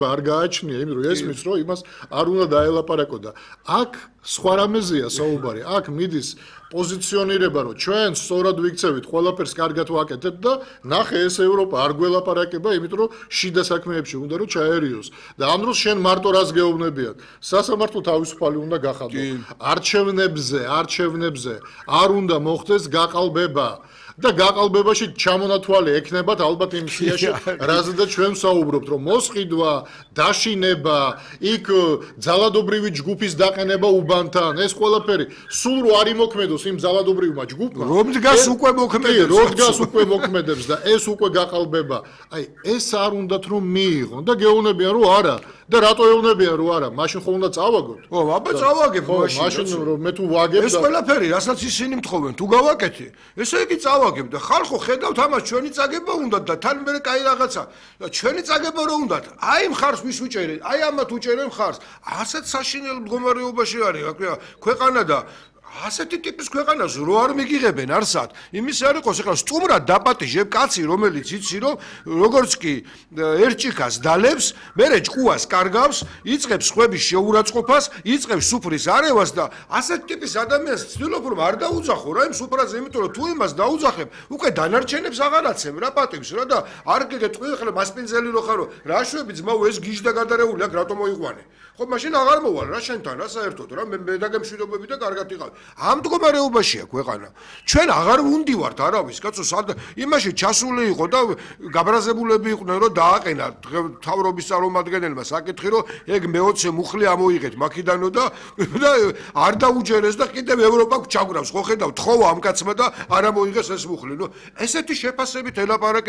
არ გააჩნია, იმიტომ რომ ესმის რომ იმას არ უნდა დაელაპარაკო და აქ სხვა რამეზეა საუბარი. აქ მიდის პოზიციონირება, რომ ჩვენ სწორად ვიქცევით, ყველაფერს კარგად ვაკეთებთ და ნახე ეს ევროპა არ გველაპარაკება, იმიტომ რომ შიდა საქმეებში უნდა რომ ჩაერიოს. და ამ დროს შენ მარტო რას გეუბნებიან? სასამართლო თავისუფალი უნდა გახადო. არჩევნებზე არ უნდა მოხდეს გაყალბება. და გაყალბებაში ჩამონათვალი ექნებათ ალბათ იმ სიაში, რაზეც ჩვენ ვსაუბრობთ, რომ მოსყიდვა, დაშინება, იქ ძალადობრივი ჯგუფის დაყენება უბანთან, ეს ყველაფერი სულ რო არ იმოქმედოს იმ ძალადობრივმა ჯგუფმა. რომ დგას უკვე მოქმედებს. რომ დგას უკვე მოქმედებს და ეს უკვე გაყალბება. აი, ეს არ უნდათ რომ მიიღონ და გეუბნებიან რომ არა. და რატო ეუბნებიან რომ არა? მაშინ ხო უნდა წავაგოთ? ო, აბა წავაგებ მაშინ რომ მე თუ ვაგებ ეს ყველაფერი, რასაც ისინი მთხოვენ, თუ გავაკეთე, ესე იგი წავაგებ და ხალხო ხედავთ ამას, ჩვენი წაგება უნდათ და თან მე კაი რაღაცა. და ჩვენი წაგება რო უნდათ. აი მხარს ვის უჭერენ? აი ამათ უჭერენ მხარს. ასეთ საშინელ მდგომარეობაში არის ქვეყანა და ასეთი ტიპის ქვეყანას რო არ მიგიღებენ არსად. იმის არ იყოს ეხლა სტუმრად დაპატიჟებ კაცი, რომელიც იცი რომ როგორც კი ერჭიქას დალევს, მერე ჭკუას კარგავს, იწყებს ხვების შეურაცხყოფას, იწყებს სუფრის არევას და ასეთ ტიპის ადამიანს ცდილობ რომ არ დაუძახო რა იმ სუფრაზე, იმიტომ რომ თუ იმას დაუძახებ, უკვე დანარჩენებს აღარაცებ რა პატივს რა და არ გეკეთყვი ახლა მასპინძელი რო ხარო, რა შვები ძმაო ეს გიჟდა გადარეული აქ რატომ მოიყვანე? ხო მაშინ აღარ მოვალ რა შენთან რა საერთოდ რა მე დაგემშვიდობები და კარგად იყავ. ამ მდგომარეობაშია ქვეყანა. ჩვენ აღარ ვუნდივართ არავის, კაცო, იმაში ჩასული იყო და გაბრაზებულები იყვნენ, რომ დააყენა თავრობის წარმომადგენელმა საკითხი, რომ ეგ მე-20 მუხლი ამოიღეთ მაქიდანო და არ დაუჯერეს და კიდევ ევროპა ჩაგვრავს. ხო ხედავთ, თხოვა ამ კაცმა და არ ამოიღეს ეს მუხლი. ნუ ესეთი შეფასებით ელაპარაკე